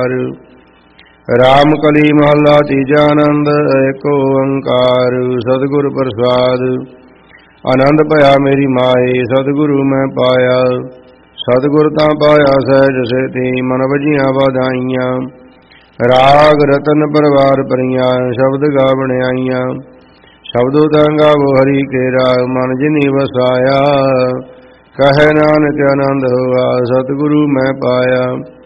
द्वार। राम कली महला तीजा आनंद एक ओंकार। सतगुर प्रसाद आनंद भया मेरी माए, सतगुरु मैं पाया। सतगुर तां पाया सहज सेती, मन वजियां वाधाइयां। राग रतन परवार परियां, शब्द गावण आईयां। शब्दों तां गावो हरि केरा, मन जिनी वसाया। कहे नानक आनंद होआ, सतगुरु मैं पाया।